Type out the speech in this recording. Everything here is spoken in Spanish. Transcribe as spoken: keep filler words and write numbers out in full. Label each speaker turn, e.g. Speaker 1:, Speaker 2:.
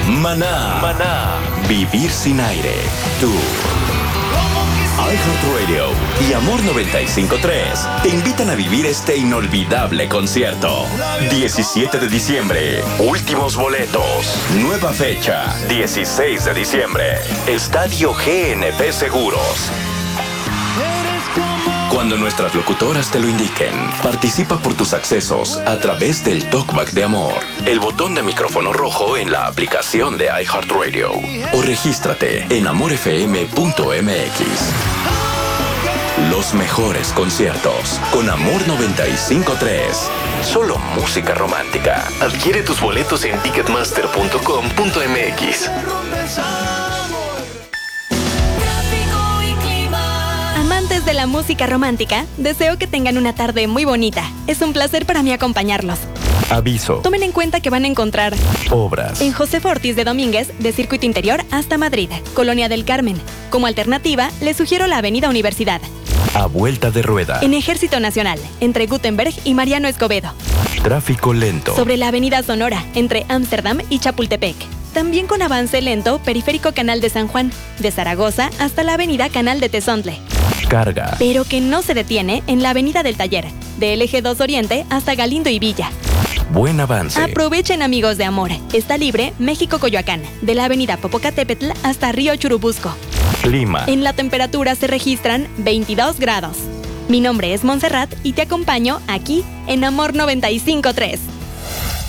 Speaker 1: Maná. Maná. Vivir sin aire. Tú. iHeartRadio y Amor noventa y cinco punto tres te invitan a vivir este inolvidable concierto. diecisiete de diciembre, últimos boletos. Nueva fecha, dieciséis de diciembre. Estadio G N P Seguros. Cuando nuestras locutoras te lo indiquen, participa por tus accesos a través del Talkback de Amor, el botón de micrófono rojo en la aplicación de iHeartRadio o regístrate en amor f m punto m x. Los mejores conciertos con Amor noventa y cinco punto tres. Solo música romántica.
Speaker 2: Adquiere tus boletos en ticketmaster punto com punto m x.
Speaker 3: Amantes de la música romántica, deseo que tengan una tarde muy bonita. Es un placer para mí acompañarlos.
Speaker 1: Aviso.
Speaker 3: Tomen en cuenta que van a encontrar
Speaker 1: obras
Speaker 3: en José Ortiz de Domínguez, de Circuito Interior hasta Madrid, Colonia del Carmen. Como alternativa, les sugiero la Avenida Universidad.
Speaker 1: A vuelta de rueda.
Speaker 3: En Ejército Nacional, entre Gutenberg y Mariano Escobedo.
Speaker 1: Tráfico lento.
Speaker 3: Sobre la Avenida Sonora, entre Ámsterdam y Chapultepec. También con avance lento, Periférico Canal de San Juan, de Zaragoza hasta la Avenida Canal de Tezontle.
Speaker 1: Carga.
Speaker 3: Pero que no se detiene en la Avenida del Taller, del Eje dos Oriente hasta Galindo y Villa.
Speaker 1: Buen avance.
Speaker 3: Aprovechen, amigos de Amor. Está libre México-Coyoacán, de la Avenida Popocatépetl hasta Río Churubusco.
Speaker 1: Clima.
Speaker 3: En la temperatura se registran veintidós grados. Mi nombre es Montserrat y te acompaño aquí en Amor noventa y cinco punto tres.